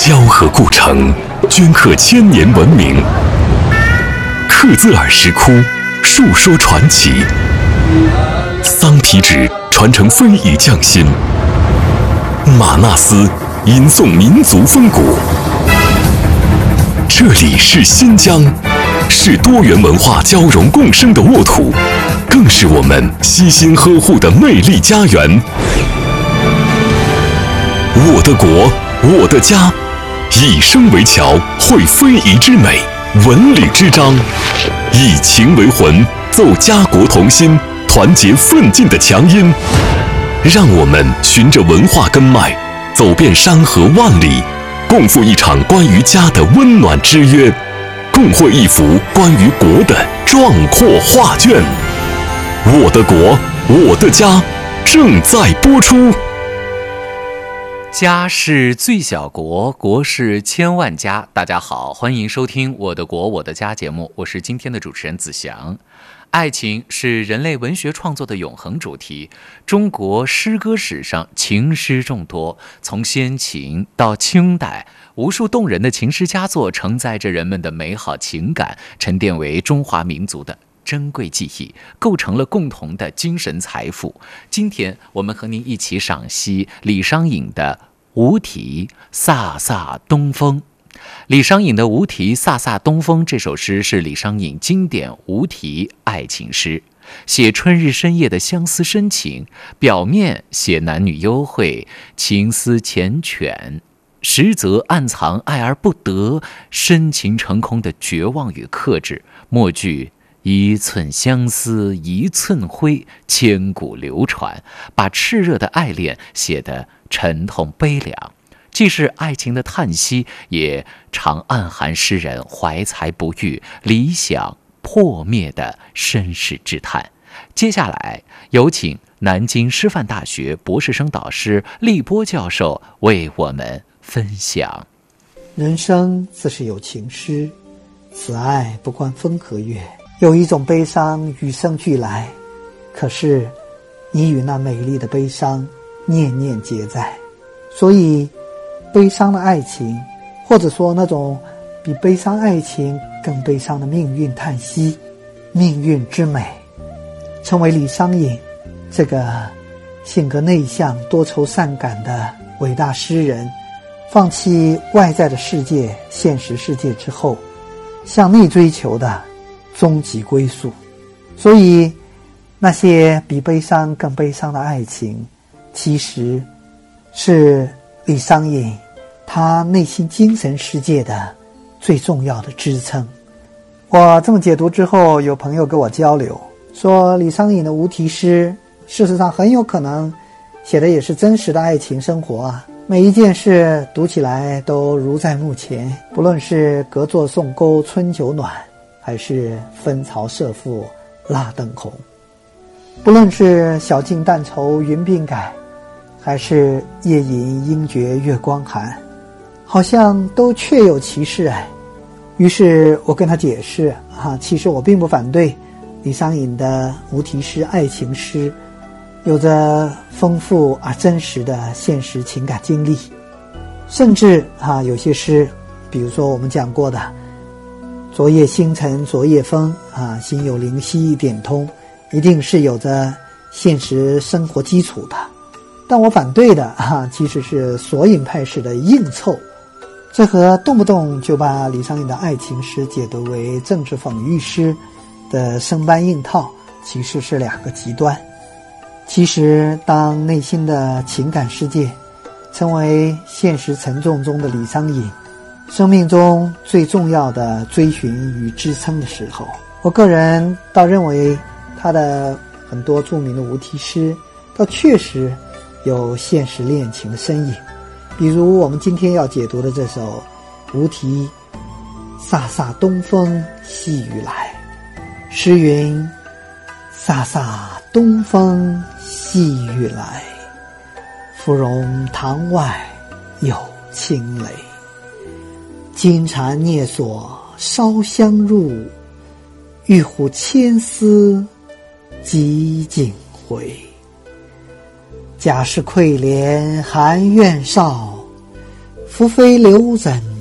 交河故城，镌刻千年文明；克孜尔石窟，述说传奇；桑皮纸传承非遗匠心；玛纳斯吟诵民族风骨。这里是新疆，是多元文化交融共生的沃土，更是我们悉心呵护的魅力家园。我的国，我的家，以声为桥，绘非遗之美，文旅之章，以情为魂，奏家国同心，团结奋进的强音。让我们循着文化根脉，走遍山河万里，共赴一场关于家的温暖之约，共绘一幅关于国的壮阔画卷。我的国，我的家，正在播出。 家是最小国，国是千万家。大家好，欢迎收听《我的国我的家》节目，我是今天的主持人子祥。爱情是人类文学创作的永恒主题。中国诗歌史上情诗众多，从先秦到清代，无数动人的情诗佳作承载着人们的美好情感，沉淀为中华民族的珍贵记忆，构成了共同的精神财富。今天我们和您一起赏析李商隐的《无题飒飒东风》。李商隐的《无题飒飒东风》这首诗是李商隐经典无题爱情诗，写春日深夜的相思深情，表面写男女幽会，情思缱绻，实则暗藏爱而不得，深情成空的绝望与克制。末句一寸相思一寸灰，千古流传，把炽热的爱恋写得沉痛悲凉，既是爱情的叹息，也常暗含诗人怀才不遇、理想破灭的身世之叹。接下来有请南京师范大学博士生导师立波教授为我们分享。 人生自是有情诗，此爱不关风和月。有一种悲伤与生俱来，可是你与那美丽的悲伤念念皆在。所以悲伤的爱情，或者说那种比悲伤爱情更悲伤的命运叹息，命运之美，成为李商隐这个性格内向多愁善感的伟大诗人放弃外在的世界现实世界之后向内追求的终极归宿。所以那些比悲伤更悲伤的爱情，其实是李商隐他内心精神世界的最重要的支撑。我这么解读之后，有朋友跟我交流说，李商隐的无题诗事实上很有可能写的也是真实的爱情生活啊，每一件事读起来都如在目前，不论是隔座送钩春酒暖，还是分曹射覆蜡灯红，不论是小径淡愁云鬓改，还是夜吟应觉月光寒，好像都确有其事哎。于是我跟他解释其实我并不反对李商隐的无题诗爱情诗有着丰富而真实的现实情感经历，甚至有些诗，比如说我们讲过的昨夜星辰昨夜风心有灵犀一点通，一定是有着现实生活基础的。但我反对的其实是索引派式的硬凑，这和动不动就把李商隐的爱情诗解读为政治讽喻诗的生搬硬套其实是两个极端。其实当内心的情感世界成为现实沉重中的李商隐生命中最重要的追寻与支撑的时候，我个人倒认为他的很多著名的无题诗倒确实有现实恋情的身影。比如我们今天要解读的这首无题飒飒东风细雨来，诗云飒飒东风细雨来，芙蓉塘外有青雷，金蝉啮锁烧香入，玉壶牵丝汲锦回。贾氏愧怜含怨少， 夫非留人